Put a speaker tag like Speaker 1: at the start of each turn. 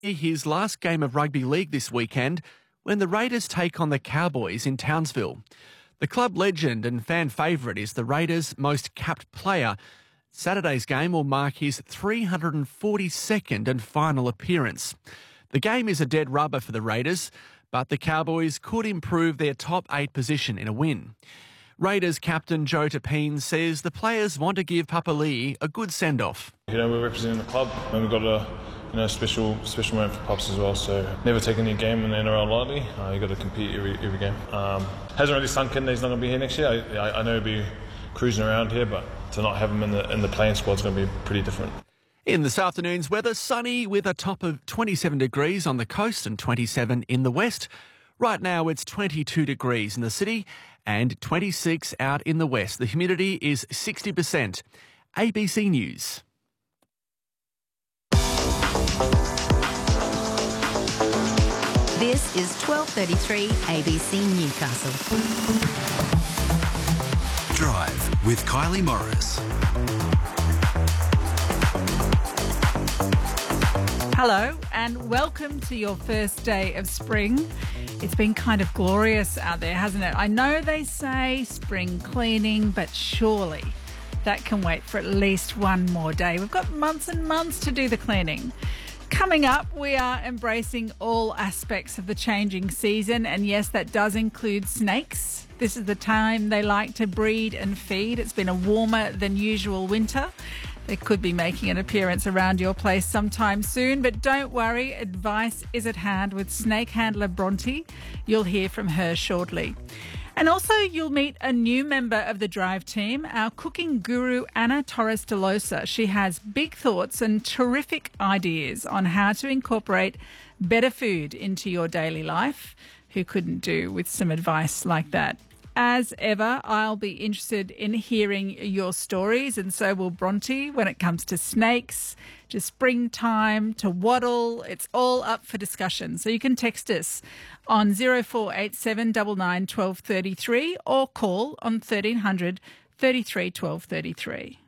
Speaker 1: His last game of rugby league this weekend when the Raiders take on the Cowboys in Townsville. The club legend and fan favourite is the Raiders' most capped player. Saturday's game will mark his 342nd and final appearance. The game is a dead rubber for the Raiders, but the Cowboys could improve their top 8 position in a win. Raiders captain Joe Tapine says the players want to give Papali'i a good send-off.
Speaker 2: We're representing the club and we've got a special moment for Pops as well, so never take any game in the NRL lightly. You've got to compete every game. Hasn't really sunk in that he's not going to be here next year. I know he'll be cruising around here, but to not have him in the playing squad is going to be pretty different.
Speaker 1: In this afternoon's weather, sunny with a top of 27 degrees on the coast and 27 in the west. Right now it's 22 degrees in the city and 26 out in the west. The humidity is 60%. ABC News.
Speaker 3: This is 12:33 ABC Newcastle.
Speaker 4: Drive with Kylie Morris.
Speaker 5: Hello and welcome to your first day of spring. It's been kind of glorious out there, hasn't it? I know they say spring cleaning, but surely that can wait for at least one more day. We've got months and months to do the cleaning. Coming up, we are embracing all aspects of the changing season, and yes, that does include snakes. This is the time they like to breed and feed. It's been a warmer than usual winter. They could be making an appearance around your place sometime soon, but don't worry, advice is at hand with snake handler Bronte. You'll hear from her shortly. And also you'll meet a new member of the Drive team, our cooking guru Anna Torres de Losa. She has big thoughts and terrific ideas on how to incorporate better food into your daily life. Who couldn't do with some advice like that? As ever, I'll be interested in hearing your stories, and so will Bronte when it comes to snakes, to springtime, to wattle. It's all up for discussion. So you can text us on 0487 99 1233 or call on 1300 33 12 33.